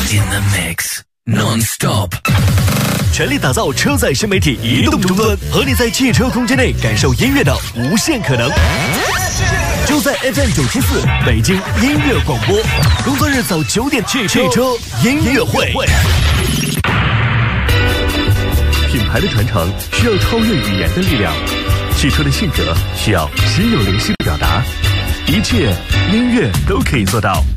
In the mix, non-stop。 全力打造车载新媒体移动终端，和你在汽车空间内感受音乐的无限可能。就在 FM 974北京音乐广播，工作日早9点，汽车音乐会。 品牌的传承需要超越语言的力量，汽车的性格需要心有灵犀的表达，一切音乐都可以做到。